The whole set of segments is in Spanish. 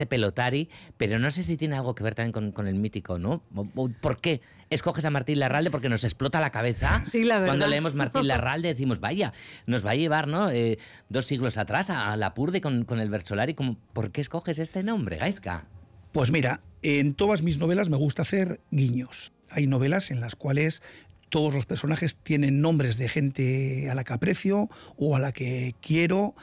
de Pelotari, pero no sé si tiene algo que ver también con el mítico, ¿no? ¿Por qué escoges a Martín Larralde? Porque nos explota la cabeza. Sí, la verdad. Cuando leemos Martín Larralde decimos, vaya, nos va a llevar, ¿no? 2 siglos atrás a Lapurde con el Versolari. ¿Por qué escoges este nombre, Gaizka? Pues mira, en todas mis novelas me gusta hacer guiños. Hay novelas en las cuales todos los personajes tienen nombres de gente a la que aprecio o a la que quiero.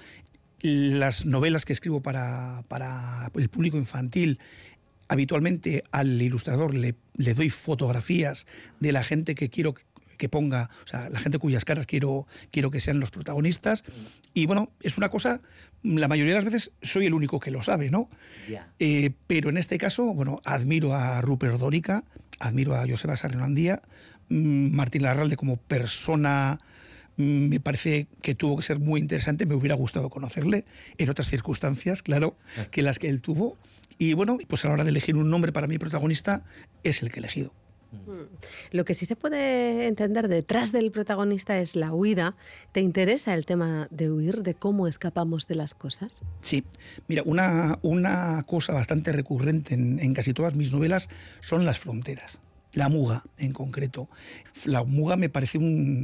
Las novelas que escribo para el público infantil, habitualmente al ilustrador le doy fotografías de la gente que quiero que ponga, o sea, la gente cuyas caras quiero que sean los protagonistas. Y bueno, es una cosa, la mayoría de las veces soy el único que lo sabe, ¿no? Yeah. Pero en este caso, bueno, admiro a Rupert Dórica, admiro a Joseba Sarrión-Andía, Martín Larralde como persona. Me parece que tuvo que ser muy interesante, me hubiera gustado conocerle en otras circunstancias, claro, que las que él tuvo. Y bueno, pues a la hora de elegir un nombre para mi protagonista, es el que he elegido. Lo que sí se puede entender detrás del protagonista es la huida. ¿Te interesa el tema de huir, de cómo escapamos de las cosas? Sí, mira, una cosa bastante recurrente en casi todas mis novelas son las fronteras. La muga, en concreto. La muga me parece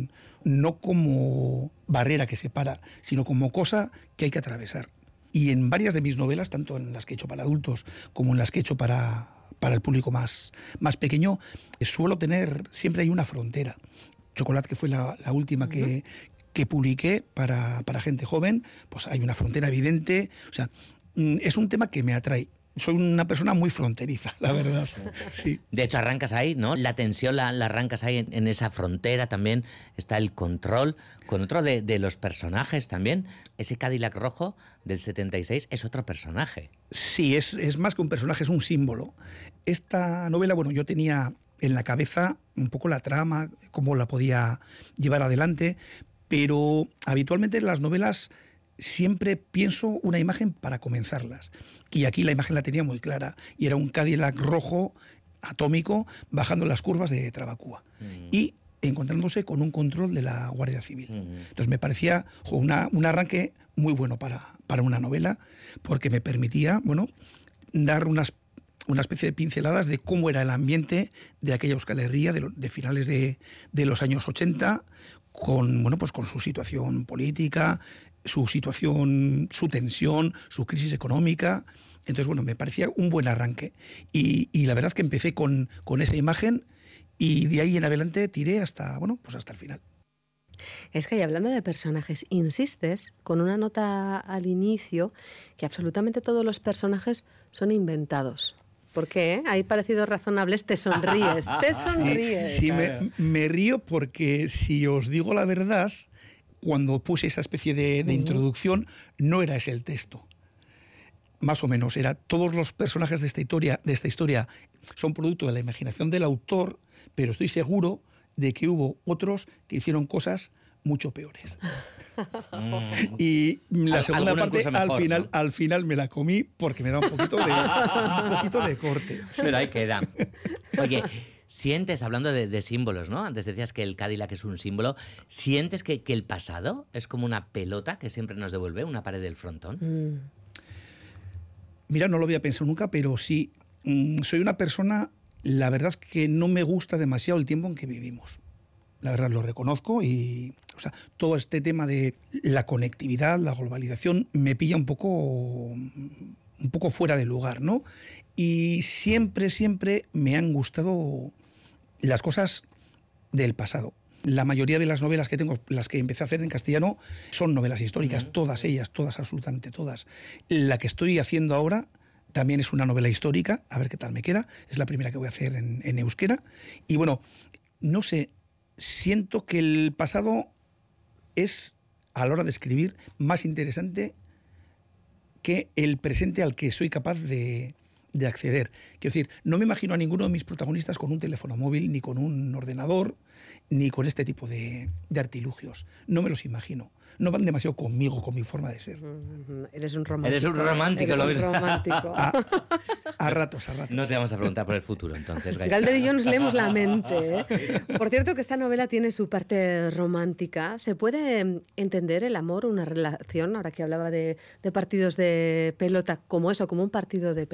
no como barrera que separa, sino como cosa que hay que atravesar. Y en varias de mis novelas, tanto en las que he hecho para adultos como en las que he hecho para el público más pequeño, suelo tener, siempre hay una frontera. Chocolate, que fue la última que publiqué para gente joven, pues hay una frontera evidente. O sea, es un tema que me atrae. Soy una persona muy fronteriza, la verdad. Sí. De hecho, arrancas ahí, ¿no? La tensión la arrancas ahí en esa frontera. También está el control con otro de los personajes también. Ese Cadillac rojo del 76 es otro personaje. Sí, es más que un personaje, es un símbolo. Esta novela, bueno, yo tenía en la cabeza un poco la trama, cómo la podía llevar adelante, pero habitualmente en las novelas siempre pienso una imagen para comenzarlas. Y aquí la imagen la tenía muy clara. Y era un Cadillac rojo atómico bajando las curvas de Trabacúa. Y encontrándose con un control de la Guardia Civil. Entonces me parecía un arranque muy bueno para una novela, porque me permitía, bueno, dar una especie de pinceladas de cómo era el ambiente de aquella Euskal Herria de finales de los años 80, pues con su situación política, su situación, su tensión, su crisis económica. Entonces, bueno, me parecía un buen arranque. Y la verdad es que empecé con esa imagen y de ahí en adelante tiré hasta el final. Es que, y hablando de personajes, insistes con una nota al inicio que absolutamente todos los personajes son inventados. ¿Por qué? Hay parecidos razonables, te sonríes, te sonríes. Sí, me río porque, si os digo la verdad, cuando puse esa especie de introducción, no era ese el texto. Más o menos, era todos los personajes de esta historia son producto de la imaginación del autor, pero estoy seguro de que hubo otros que hicieron cosas mucho peores. Y la segunda parte, mejor, al final me la comí porque me da un poquito de corte. Pero ahí queda. Oye, ¿sientes, hablando de símbolos, ¿no? Antes decías que el Cadillac es un símbolo. ¿Sientes que el pasado es como una pelota que siempre nos devuelve una pared del frontón? Mira, no lo había pensado nunca, pero sí. Soy una persona, la verdad es que no me gusta demasiado el tiempo en que vivimos. La verdad, lo reconozco y, o sea, todo este tema de la conectividad, la globalización, me pilla un poco fuera de lugar, ¿no? Y siempre me han gustado las cosas del pasado. La mayoría de las novelas que tengo, las que empecé a hacer en castellano, son novelas históricas, todas ellas, todas, absolutamente todas. La que estoy haciendo ahora también es una novela histórica, a ver qué tal me queda, es la primera que voy a hacer en euskera. Y bueno, no sé, siento que el pasado es, a la hora de escribir, más interesante que el presente al que soy capaz de acceder. Quiero decir, no me imagino a ninguno de mis protagonistas con un teléfono móvil, ni con un ordenador, ni con este tipo de artilugios. No me los imagino. No van demasiado conmigo, con mi forma de ser. Eres un romántico. Eres un romántico, Eres lo un ves. romántico. A ratos, a ratos. No te vamos a preguntar por el futuro, entonces, Gaizka. Galder y yo nos leemos la mente, ¿eh? Por cierto, que esta novela tiene su parte romántica. ¿Se puede entender el amor, una relación, ahora que hablaba de partidos de pelota, como eso, como un partido de pelota?